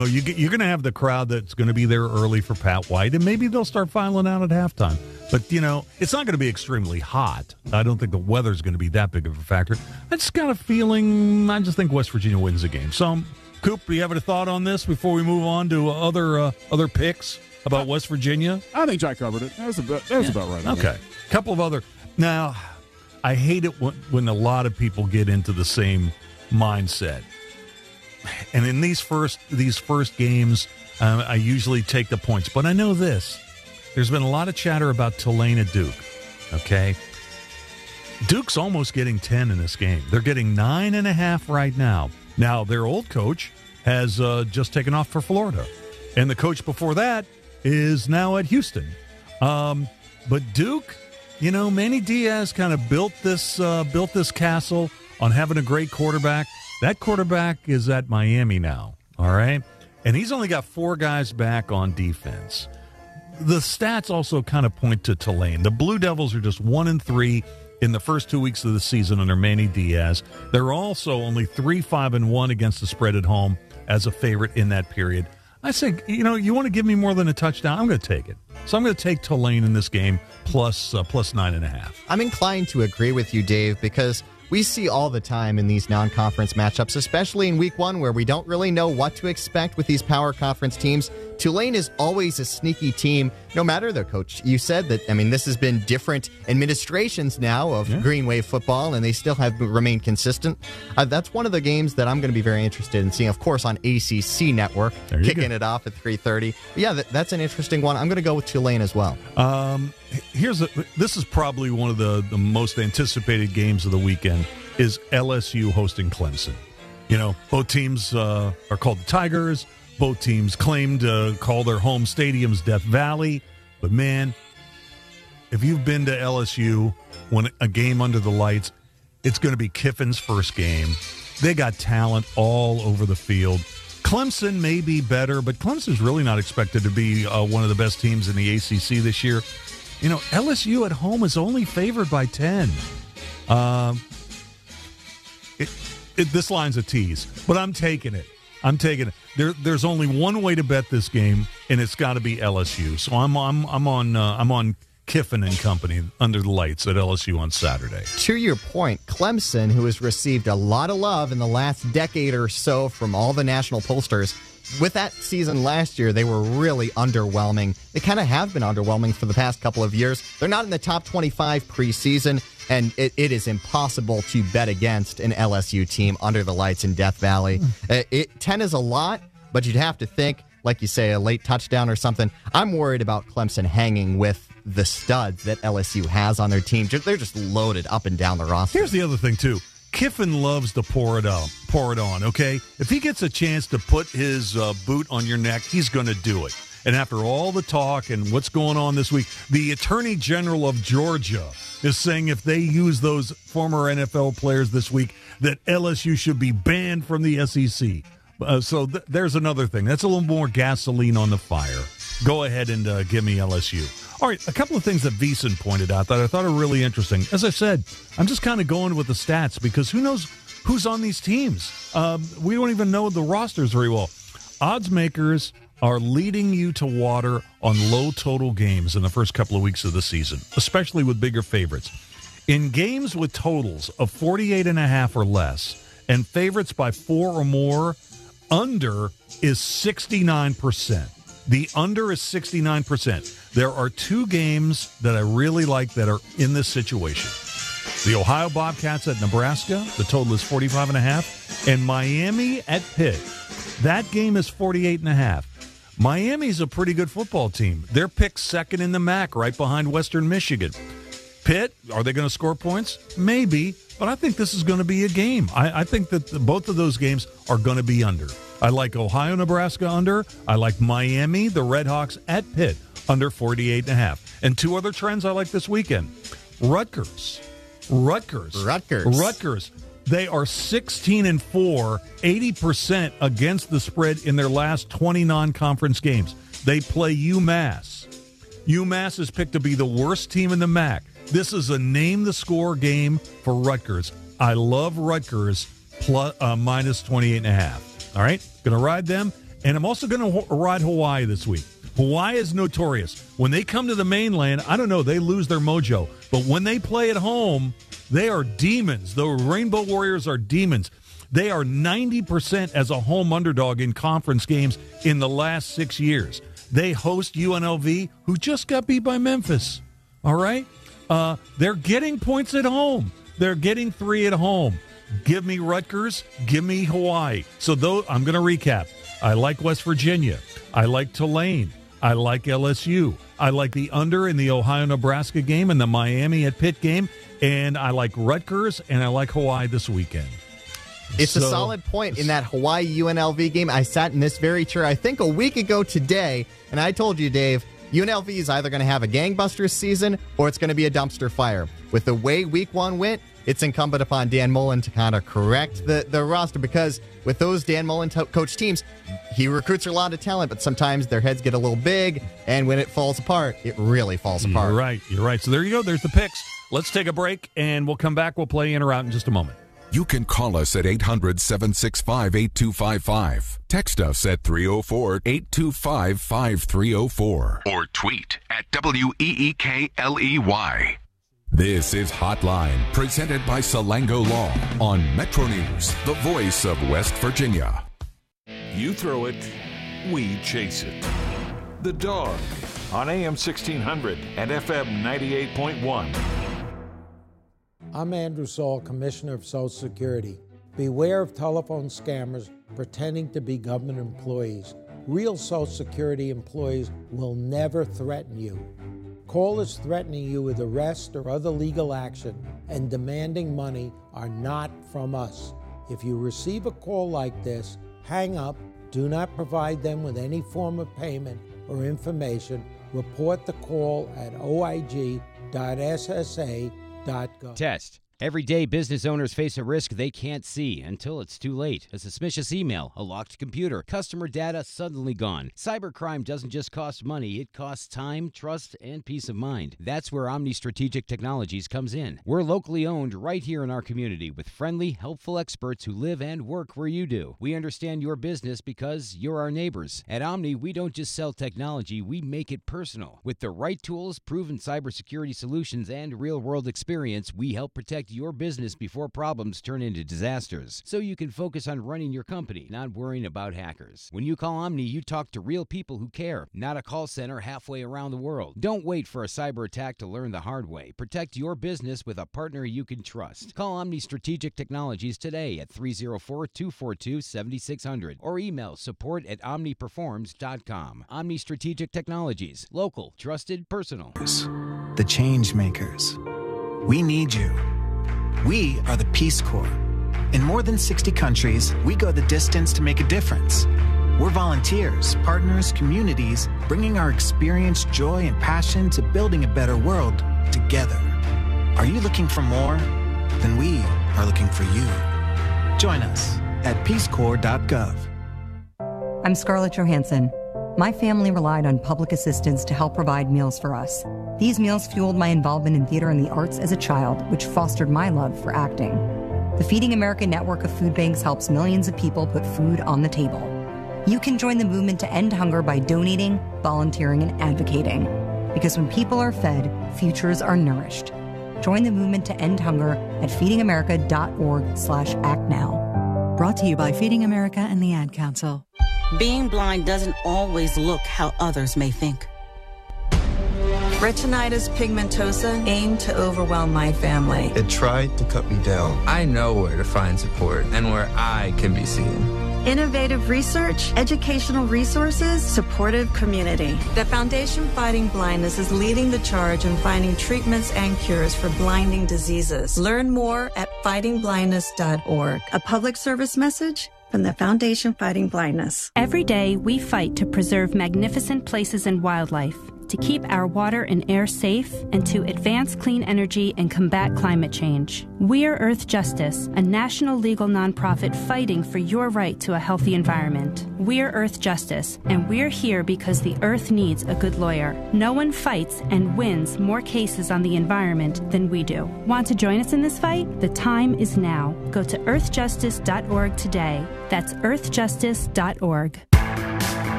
You're going to have the crowd that's going to be there early for Pat White, and maybe they'll start filing out at halftime. But, it's not going to be extremely hot. I don't think the weather's going to be that big of a factor. I just got a feeling, I just think West Virginia wins the game. So, Coop, do you have a thought on this before we move on to other picks about West Virginia? I think Jack covered it. That was about right. Okay. A couple of other. Now, I hate it when a lot of people get into the same mindset. And in these first games, I usually take the points. But I know this. There's been a lot of chatter about Tulane at Duke. Okay? Duke's almost getting 10 in this game. They're getting 9.5 right now. Now, their old coach has just taken off for Florida. And the coach before that is now at Houston. But Duke, Manny Diaz kind of built this castle on having a great quarterback. That quarterback is at Miami now, all right? And he's only got 4 guys back on defense. The stats also kind of point to Tulane. The Blue Devils are just 1-3 in the first 2 weeks of the season under Manny Diaz. They're also only 3-5-1 against the spread at home as a favorite in that period. I say, you want to give me more than a touchdown? I'm going to take it. So I'm going to take Tulane in this game plus 9.5. I'm inclined to agree with you, Dave, because we see all the time in these non-conference matchups, especially in week 1 where we don't really know what to expect with these power conference teams. Tulane is always a sneaky team, no matter the coach. You said that, this has been different administrations now of Green Wave football, and they still have remained consistent. That's one of the games that I'm going to be very interested in seeing, of course, on ACC Network, kicking it off at 3:30. Yeah, that's an interesting one. I'm going to go with Tulane as well. This is probably one of the most anticipated games of the weekend is LSU hosting Clemson. Both teams are called the Tigers. Both teams claim to call their home stadiums Death Valley. But, man, if you've been to LSU when a game under the lights, it's going to be Kiffin's first game. They got talent all over the field. Clemson may be better, but Clemson's really not expected to be one of the best teams in the ACC this year. LSU at home is only favored by 10. This line's a tease, but I'm taking it. There's only one way to bet this game, and it's got to be LSU. So I'm on Kiffin and company under the lights at LSU on Saturday. To your point, Clemson, who has received a lot of love in the last decade or so from all the national pollsters, with that season last year, they were really underwhelming. They kind of have been underwhelming for the past couple of years. They're not in the top 25 preseason, and it is impossible to bet against an LSU team under the lights in Death Valley. 10 is a lot, but you'd have to think, like you say, a late touchdown or something. I'm worried about Clemson hanging with the studs that LSU has on their team. They're just loaded up and down the roster. Here's the other thing, too. Kiffin loves to pour it on, okay? If he gets a chance to put his boot on your neck, he's going to do it. And after all the talk and what's going on this week, the Attorney General of Georgia is saying if they use those former NFL players this week, that LSU should be banned from the SEC. So there's another thing. That's a little more gasoline on the fire. Go ahead and give me LSU. All right, a couple of things that Veasan pointed out that I thought are really interesting. As I said, I'm just kind of going with the stats because who knows who's on these teams? We don't even know the rosters very well. Odds makers are leading you to water on low total games in the first couple of weeks of the season, especially with bigger favorites. In games with totals of 48.5 or less and favorites by 4 or more, under is 69%. The under is 69%. There are 2 games that I really like that are in this situation. The Ohio Bobcats at Nebraska, the total is 45.5, and Miami at Pitt. That game is 48.5. Miami's a pretty good football team. They're picked second in the MAC, right behind Western Michigan. Pitt, are they going to score points? Maybe, but I think this is going to be a game. I think that both of those games are going to be under. I like Ohio, Nebraska under. I like Miami, the Redhawks at Pitt, under 48.5. And 2 other trends I like this weekend. Rutgers. They are 16-4, 80% against the spread in their last 20 non-conference games. They play UMass. UMass is picked to be the worst team in the MAC. This is a name-the-score game for Rutgers. I love Rutgers minus 28.5. All right, going to ride them. And I'm also going to ride Hawaii this week. Hawaii is notorious. When they come to the mainland, I don't know, they lose their mojo. But when they play at home, they are demons. The Rainbow Warriors are demons. They are 90% as a home underdog in conference games in the last 6 years. They host UNLV, who just got beat by Memphis. All right? They're getting points at home. They're getting 3 at home. Give me Rutgers. Give me Hawaii. So I'm going to recap. I like West Virginia. I like Tulane. I like LSU. I like the under in the Ohio-Nebraska game and the Miami at Pitt game. And I like Rutgers, and I like Hawaii this weekend. It's a solid point in that Hawaii-UNLV game. I sat in this very chair, I think, a week ago today, and I told you, Dave, UNLV is either going to have a gangbusters season or it's going to be a dumpster fire. With the way Week 1 went, it's incumbent upon Dan Mullen to kind of correct the roster, because with those Dan Mullen coach teams, he recruits a lot of talent, but sometimes their heads get a little big, and when it falls apart, it really falls apart. You're right. So there you go. There's the picks. Let's take a break, and we'll come back. We'll play in or out in just a moment. You can call us at 800-765-8255. Text us at 304-825-5304. Or tweet at WEEKLEY. This is Hotline, presented by Salango Law on Metro News, the voice of West Virginia. You throw it, we chase it. The Dog on AM 1600 and FM 98.1. I'm Andrew Saul, Commissioner of Social Security. Beware of telephone scammers pretending to be government employees. Real Social Security employees will never threaten you. Callers threatening you with arrest or other legal action and demanding money are not from us. If you receive a call like this, hang up, do not provide them with any form of payment or information. Report the call at oig.ssa.gov. Test. Every day, business owners face a risk they can't see until it's too late. A suspicious email, a locked computer, customer data suddenly gone. Cybercrime doesn't just cost money, it costs time, trust, and peace of mind. That's where Omni Strategic Technologies comes in. We're locally owned right here in our community with friendly, helpful experts who live and work where you do. We understand your business because you're our neighbors. At Omni, we don't just sell technology, we make it personal. With the right tools, proven cybersecurity solutions, and real-world experience, we help protect your business before problems turn into disasters, so you can focus on running your company, not worrying about hackers. When you call Omni, you talk to real people who care, not a call center halfway around the world. Don't wait for a cyber attack to learn the hard way. Protect your business with a partner you can trust. Call Omni Strategic Technologies today at 304-242-7600 or email support@omniperforms.com. Omni Strategic Technologies. Local, trusted, personal. The change makers. We need you. We are the Peace Corps. In more than 60 countries, we go the distance to make a difference. We're volunteers, partners, communities, bringing our experience, joy, and passion to building a better world together. Are you looking for more? Then we are looking for you. Join us at peacecorps.gov. I'm Scarlett Johansson. My family relied on public assistance to help provide meals for us. These meals fueled my involvement in theater and the arts as a child, which fostered my love for acting. The Feeding America network of food banks helps millions of people put food on the table. You can join the movement to end hunger by donating, volunteering, and advocating. Because when people are fed, futures are nourished. Join the movement to end hunger at feedingamerica.org/actnow. Brought to you by Feeding America and the Ad Council. Being blind doesn't always look how others may think. Retinitis pigmentosa aimed to overwhelm my family. It tried to cut me down. I know where to find support and where I can be seen. Innovative research, educational resources, supportive community. The Foundation Fighting Blindness is leading the charge in finding treatments and cures for blinding diseases. Learn more at fightingblindness.org. A public service message from the Foundation Fighting Blindness. Every day, we fight to preserve magnificent places and wildlife, to keep our water and air safe, and to advance clean energy and combat climate change. We're Earth Justice, a national legal nonprofit fighting for your right to a healthy environment. We're Earth Justice, and we're here because the Earth needs a good lawyer. No one fights and wins more cases on the environment than we do. Want to join us in this fight? The time is now. Go to earthjustice.org today. That's earthjustice.org.